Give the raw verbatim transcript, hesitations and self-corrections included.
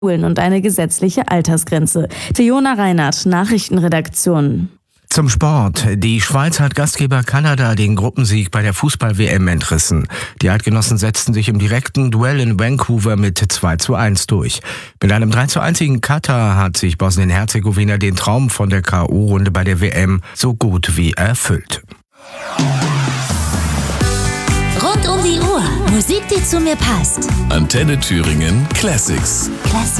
und eine gesetzliche Altersgrenze. Fiona Reinhardt, Nachrichtenredaktion. Zum Sport. Die Schweiz hat Gastgeber Kanada den Gruppensieg bei der Fußball-W M entrissen. Die Eidgenossen setzten sich im direkten Duell in Vancouver mit zwei zu eins durch. Mit einem drei zu eins gegen Katar hat sich Bosnien-Herzegowina den Traum von der K O-Runde bei der W M so gut wie erfüllt. Rund um die Uhr. Musik, die zu mir passt. Antenne Thüringen Classics. Classics.